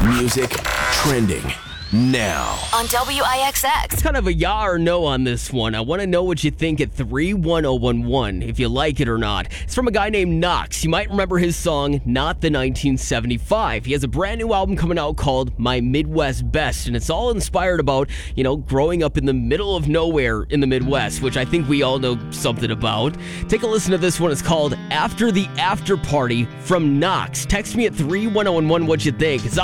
Music trending now on WIXX. It's kind of a yeah or no on this one. I want to know what you think at 31011, if you like it or not. It's from a guy named Knox. You might remember his song, Not the 1975. He has a brand new album coming out called My Midwest Best, and it's all inspired about, growing up in the middle of nowhere in the Midwest, which I think we all know something about. Take a listen to this one. It's called After the After Party from Knox. Text me at 31011 what you think. It's